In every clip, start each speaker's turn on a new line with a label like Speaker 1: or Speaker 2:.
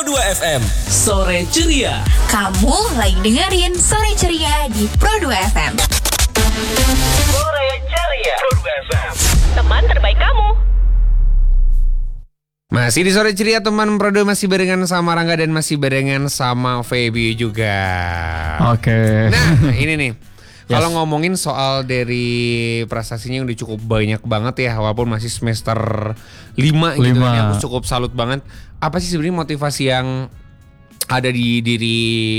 Speaker 1: Pro2 FM. Sore Ceria.
Speaker 2: Kamu lagi dengerin Sore Ceria di Pro2 FM.
Speaker 1: Sore Ceria. Pro2 FM.
Speaker 3: Teman terbaik kamu.
Speaker 4: Masih di Sore Ceria teman Pro2, masih barengan sama Rangga dan masih barengan sama Feby juga.
Speaker 5: Oke.
Speaker 4: Nah ini nih,
Speaker 5: Yes.
Speaker 4: kalau ngomongin soal dari prestasinya yang udah cukup banyak banget ya, walaupun masih semester 5 gitu, ini aku cukup salut banget. Apa sih sebenarnya motivasi yang ada di diri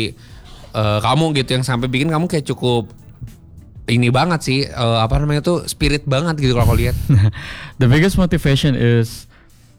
Speaker 4: kamu gitu yang sampai bikin kamu kayak cukup ini banget sih, apa namanya tuh, spirit banget gitu kalau aku lihat.
Speaker 5: The biggest motivation is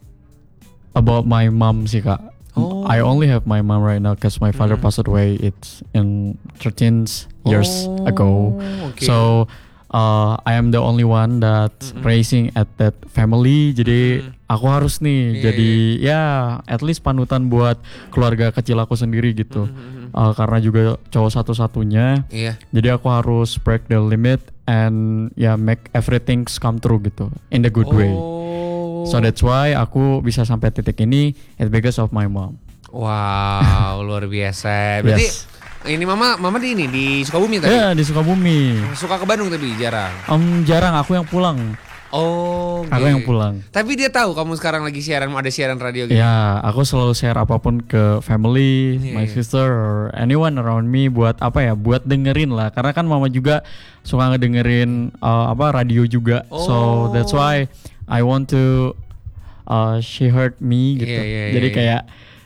Speaker 5: about my mom sih kak.
Speaker 4: Oh.
Speaker 5: I only have my mom right now because my father passed away. It's in 13 years ago.
Speaker 4: Okay.
Speaker 5: So I am the only one that raising at that family. Jadi aku harus nih jadi ya at least panutan buat keluarga kecil aku sendiri gitu. Karena juga cowok satu-satunya.
Speaker 4: Iya.
Speaker 5: Jadi aku harus break the limit and make everything come true gitu in the good way. So that's why aku bisa sampai titik ini, it's because of my mom.
Speaker 4: Wow, luar biasa. Berarti
Speaker 5: Yes.
Speaker 4: ini mama di Sukabumi tadi?
Speaker 5: Ya di Sukabumi.
Speaker 4: Suka ke Bandung tapi jarang.
Speaker 5: Jarang, aku yang pulang.
Speaker 4: Oh,
Speaker 5: Aku yang pulang.
Speaker 4: Tapi dia tahu kamu sekarang lagi ada siaran radio gitu.
Speaker 5: Ya, aku selalu share apapun ke family, my sister, or anyone around me buat apa ya? Buat dengerin lah. Karena kan mama juga suka ngedengerin radio juga. So that's why I want to she heard me gitu. Jadi kayak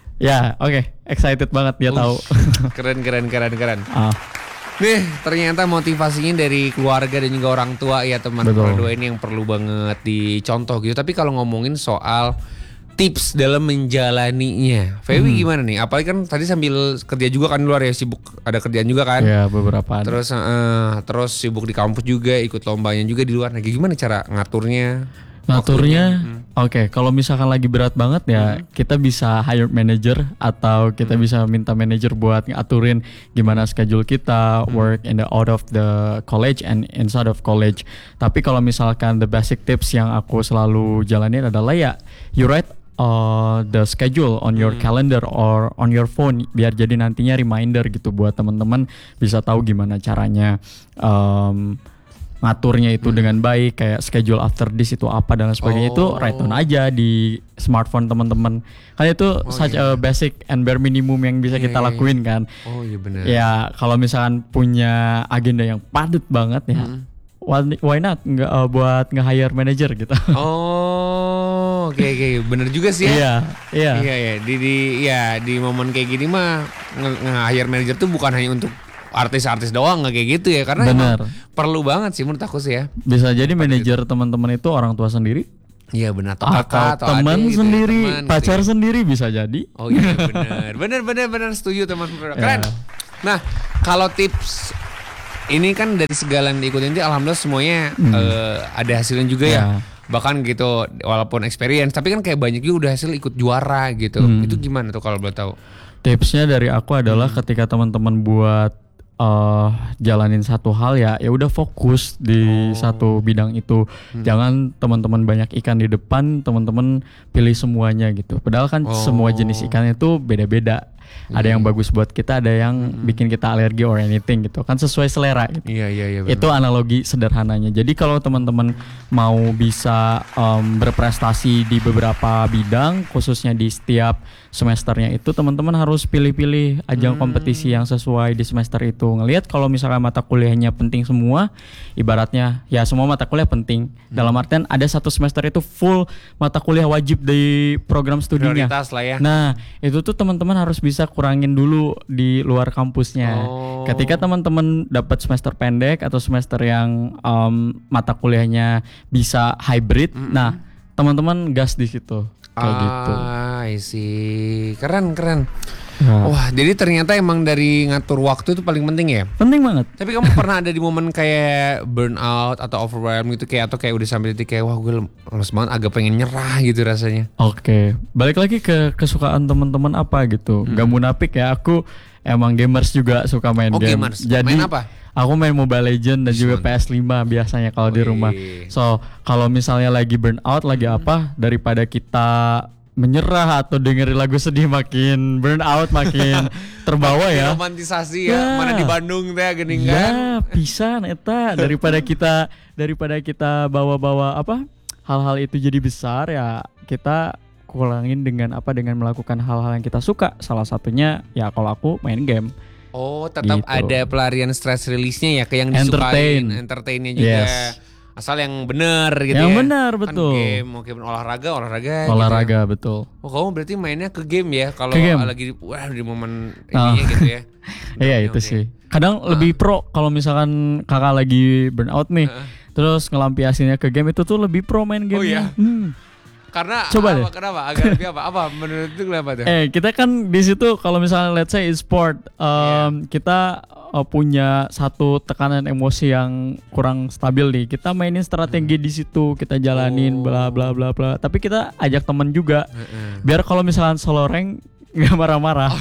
Speaker 5: excited banget dia tahu.
Speaker 4: Keren.
Speaker 5: Ah.
Speaker 4: Nih, ternyata motivasinya dari keluarga dan juga orang tua ya teman
Speaker 5: Betul.
Speaker 4: Pro2 ini yang perlu banget dicontoh gitu. Tapi kalau ngomongin soal tips dalam menjalaninya, Feby gimana nih? Apalagi kan tadi sambil kerja juga kan di luar ya, sibuk ada kerjaan juga kan?
Speaker 5: Ya, beberapa.
Speaker 4: Terus sibuk di kampus juga, ikut lombanya juga di luar. Nah, gimana cara ngaturnya?
Speaker 5: Oke, kalau misalkan lagi berat banget ya, kita bisa hire manager atau kita bisa minta manager buat ngaturin gimana schedule kita, work in the out of the college and inside of college. Tapi kalau misalkan the basic tips yang aku selalu jalanin adalah ya, you write the schedule on your calendar or on your phone biar jadi nantinya reminder gitu buat teman-teman bisa tahu gimana caranya ngaturnya itu dengan baik, kayak schedule after this itu apa dan lain sebagainya. Itu write down aja di smartphone teman-teman. Kan itu such a basic and bare minimum yang bisa kita lakuin kan.
Speaker 4: Oh iya benar.
Speaker 5: Ya kalau misalkan punya agenda yang padat banget ya, why not buat nge-hire manager gitu.
Speaker 4: Oh, oke, bener juga sih ya. Iya. Di momen kayak gini mah nge-hire manager tuh bukan hanya untuk artis-artis doang, nggak kayak gitu ya, karena emang perlu banget sih menurut aku sih ya.
Speaker 5: Bisa jadi manajer teman-teman itu orang tua sendiri.
Speaker 4: Iya benar, atau
Speaker 5: teman
Speaker 4: adik,
Speaker 5: sendiri,
Speaker 4: gitu ya,
Speaker 5: pacar sendiri bisa jadi.
Speaker 4: Oh iya benar setuju teman. Keren. Nah kalau tips ini kan dari segala yang diikutin itu alhamdulillah semuanya ada hasilnya juga ya. Bahkan gitu walaupun experience, tapi kan kayak banyak juga udah hasil ikut juara gitu. Itu gimana tuh kalau boleh tahu?
Speaker 5: Tipsnya dari aku adalah ketika teman-teman buat jalanin satu hal ya udah fokus di satu bidang itu. Jangan teman-teman banyak ikan di depan, teman-teman pilih semuanya gitu. Padahal kan semua jenis ikan itu beda-beda. Ada yang bagus buat kita, ada yang bikin kita alergi or anything gitu. Kan sesuai selera gitu.
Speaker 4: Iya.
Speaker 5: Itu analogi sederhananya. Jadi kalau teman-teman mau bisa berprestasi di beberapa bidang, khususnya di setiap semesternya itu, teman-teman harus pilih-pilih ajang kompetisi yang sesuai di semester itu. Ngelihat kalau misalnya mata kuliahnya penting semua, ibaratnya ya semua mata kuliah penting. Dalam artian ada satu semester itu full mata kuliah wajib di program studinya.
Speaker 4: Prioritas lah ya.
Speaker 5: Nah, itu tuh teman-teman harus bisa kurangin dulu di luar kampusnya. Ketika teman-teman dapat semester pendek atau semester yang mata kuliahnya bisa hybrid, nah teman-teman gas di situ. Kayak gitu.
Speaker 4: I see. Keren. Wah, jadi ternyata emang dari ngatur waktu itu paling penting ya?
Speaker 5: Penting banget.
Speaker 4: Tapi kamu pernah ada di momen kayak burnout atau overwhelmed gitu atau kayak udah sampai titik kayak wah gue lemes banget, agak pengen nyerah gitu rasanya?
Speaker 5: Oke. Balik lagi ke kesukaan teman-teman apa gitu. Gak munafik ya, aku emang gamers juga, suka main game.
Speaker 4: Gamers.
Speaker 5: Jadi
Speaker 4: main apa?
Speaker 5: Aku main Mobile Legends dan juga PS5 biasanya kalau di rumah. So, kalau misalnya lagi burnout, lagi apa, daripada kita menyerah atau dengerin lagu sedih makin burn out, makin terbawa ya.
Speaker 4: Romantisasi ya, mana di Bandung teh geuning kan.
Speaker 5: Ya, pisan eta daripada kita bawa-bawa apa? Hal-hal itu jadi besar ya, kita kurangin dengan melakukan hal-hal yang kita suka. Salah satunya ya kalau aku main game.
Speaker 4: Oh, tetap
Speaker 5: Gitu.
Speaker 4: ada pelarian stress release-nya ya, kayak yang disukain, entertain-nya juga.
Speaker 5: Yes.
Speaker 4: Asal yang benar gitu
Speaker 5: Yang
Speaker 4: ya.
Speaker 5: benar,
Speaker 4: Kan
Speaker 5: betul.
Speaker 4: game, oke olahraga
Speaker 5: Olahraga
Speaker 4: gitu
Speaker 5: betul.
Speaker 4: ya. Oh, kamu berarti mainnya ke game ya kalau
Speaker 5: Ke game.
Speaker 4: lagi di momen
Speaker 5: Oh.
Speaker 4: ininya gitu ya.
Speaker 5: Iya
Speaker 4: Oke,
Speaker 5: itu
Speaker 4: oke.
Speaker 5: sih. Kadang lebih pro kalau misalkan kakak lagi burnout nih, terus ngelampiasinnya ke game itu tuh lebih pro main
Speaker 4: Oh,
Speaker 5: gamenya.
Speaker 4: iya? Karena
Speaker 5: Coba deh.
Speaker 4: kenapa? Agak lebih apa? Apa menurut itu kenapa tuh?
Speaker 5: Kita kan di situ kalau misalnya let's say e-sport, kita punya satu tekanan emosi yang kurang stabil nih. Kita mainin strategi di situ, kita jalanin bla bla bla bla. Tapi kita ajak temen juga. Biar kalau misalkan solo rank nggak marah-marah,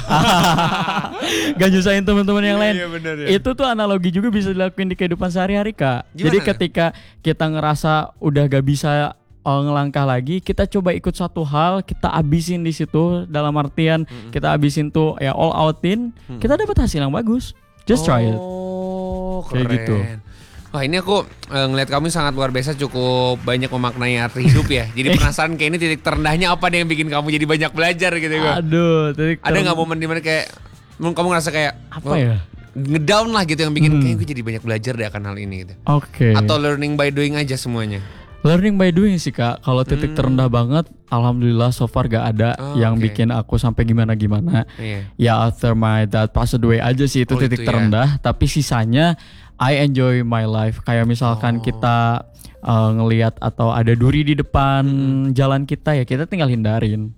Speaker 5: nggak nyusahin teman-teman yang lain.
Speaker 4: Iya, bener ya.
Speaker 5: Itu tuh analogi juga bisa dilakuin di kehidupan sehari-hari kak.
Speaker 4: Gimana
Speaker 5: Jadi
Speaker 4: tuh?
Speaker 5: ketika kita ngerasa udah gak bisa ngelangkah lagi, kita coba ikut satu hal, kita abisin di situ. Dalam artian kita abisin tuh ya all outin, kita dapat hasil yang bagus. Just try it.
Speaker 4: Oh,
Speaker 5: Kayak
Speaker 4: keren.
Speaker 5: gitu.
Speaker 4: Wah, ini aku ngeliat kamu sangat luar biasa, cukup banyak memaknai arti hidup ya. Jadi penasaran kayak ini titik terendahnya apa nih yang bikin kamu jadi banyak belajar gitu gua.
Speaker 5: Aduh,
Speaker 4: Ada nggak momen dimana kayak kamu ngerasa kayak
Speaker 5: apa ya?
Speaker 4: ngedown lah gitu yang bikin kayak gue jadi banyak belajar deh akan hal ini gitu.
Speaker 5: Oke.
Speaker 4: Atau learning by doing aja semuanya.
Speaker 5: Learning by doing sih kak. Kalau titik terendah banget, alhamdulillah so far gak ada
Speaker 4: Oh,
Speaker 5: yang
Speaker 4: oke.
Speaker 5: bikin aku sampai gimana-gimana.
Speaker 4: Iya.
Speaker 5: Ya after my dad passed away aja sih itu
Speaker 4: Oh,
Speaker 5: titik
Speaker 4: itu ya.
Speaker 5: terendah. Tapi sisanya I enjoy my life. Kayak misalkan kita ngelihat atau ada duri di depan jalan kita ya kita tinggal hindarin.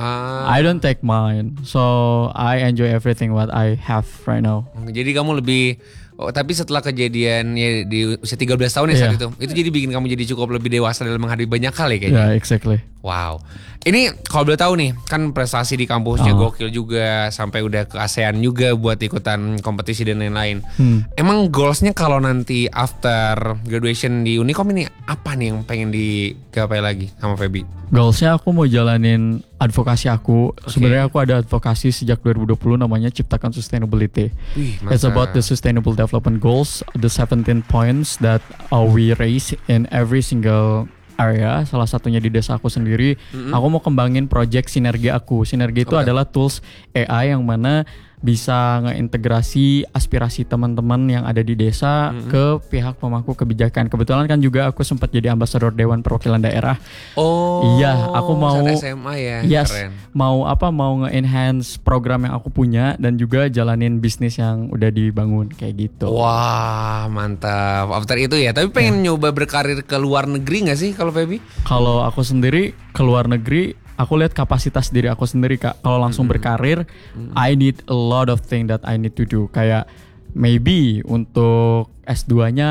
Speaker 5: I don't take mine, so I enjoy everything what I have right now.
Speaker 4: Jadi kamu lebih tapi setelah kejadian ya di usia 13 tahun ya saat itu jadi bikin kamu jadi cukup lebih dewasa dalam menghadapi banyak hal ya kayaknya.
Speaker 5: Ya exactly.
Speaker 4: Wow. Ini kalau boleh tahu nih, kan prestasi di kampusnya gokil juga, sampai udah ke ASEAN juga buat ikutan kompetisi dan lain-lain. Emang goalsnya kalau nanti after graduation di Unicom ini apa nih yang pengen digapai lagi sama Feby?
Speaker 5: Goalsnya aku mau jalanin advokasi aku. Sebenarnya aku ada advokasi sejak 2020 namanya Ciptakan Sustainability.
Speaker 4: Wih,
Speaker 5: It's about the sustainable development goals, the 17 points that we raise in every single area. Salah satunya di desa aku sendiri. Aku mau kembangin project sinergi aku. Sinergi itu adalah tools AI yang mana bisa ngeintegrasi aspirasi teman-teman yang ada di desa ke pihak pemangku kebijakan. Kebetulan kan juga aku sempat jadi ambasador Dewan Perwakilan Daerah.
Speaker 4: Oh.
Speaker 5: Iya, aku mau
Speaker 4: saat SMA ya.
Speaker 5: Yes,
Speaker 4: Keren.
Speaker 5: mau nge-enhance program yang aku punya dan juga jalanin bisnis yang udah dibangun kayak gitu.
Speaker 4: Wah, mantap. After itu ya, tapi pengen nyoba berkarir ke luar negeri gak sih kalau Feby?
Speaker 5: Kalau aku sendiri ke luar negeri, aku lihat kapasitas diri aku sendiri kak. Kalau langsung berkarir, I need a lot of thing that I need to do. Kayak maybe untuk S2-nya